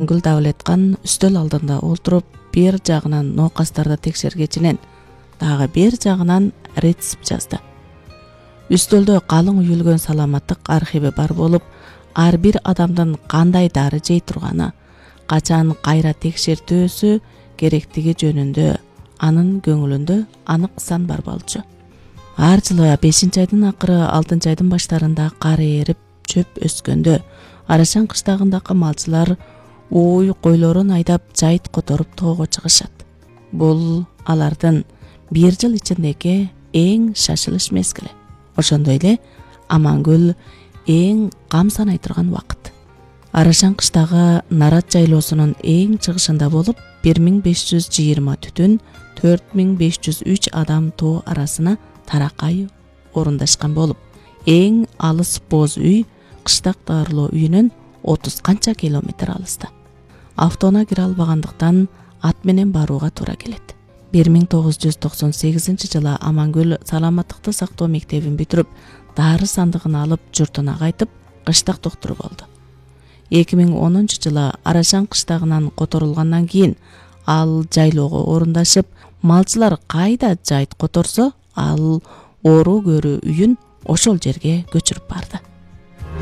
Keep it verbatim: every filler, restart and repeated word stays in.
Амангүл Давлеткан үстөл алдында олтуруп, бир жагынан ноокастарды текшергечинен, дагы бир жагынан рецепт жазды. Үстөлдө калың үйүлгөн саламаттык архиви бар болуп, ар бир адамдын кандай дары жей турганы, качан кайра текшертүүсү керектиги жөнүндө анын көңүлүндө анык сан бар болчу. Ар жылы бешинчи айдын акыры алтынчы айдын баштарында кар ээрип, чөп өскөндө Арашан кыштагындагы малчылар ой койлорун айдап жайыт которуп тоого чыгышат. Бул алардын бир жыл ичиндеги эң шашылыш мезгили. Ошондой эле Амангүл эң кам санай турган убакыт. Арашан кыштагы Нарат жайлоосунун эң чыгышында болуп, бир миң беш жүз жыйырма түтүн, төрт миң беш жүз үч адам тоо арасына таракай орундашкан болуп, эң алыс боз үй кыштак даарылоо үйүнөн отуз канча километр алыста. Автоуна кире албагандыктан ат менен барууга туура келет. бир миң тогуз жүз токсон сегизинчи жылы Амангүл саламаттыкты сактоо мектебин бүтүрүп, дары сандыгын алып журтуна кайтып, кыштак доктуру болду. эки миң онунчу жылы Арашан кыштагынан которулгандан кийин ал жайлоого орундашып, малчылар кайда жайыт которсо, ал оору көрүү үйүн ошол жерге көчүрүп барды.